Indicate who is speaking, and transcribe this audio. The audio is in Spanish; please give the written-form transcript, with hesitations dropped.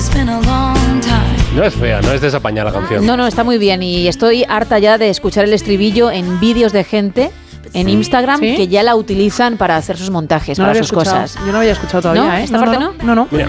Speaker 1: No es fea, no es desapañada la canción.
Speaker 2: No, está muy bien y estoy harta ya de escuchar el estribillo en vídeos de gente en Instagram que ya la utilizan para hacer sus montajes, para sus cosas.
Speaker 3: Yo no había escuchado todavía,
Speaker 2: ¿No? ¿Esta parte no?
Speaker 3: No.
Speaker 1: Mira.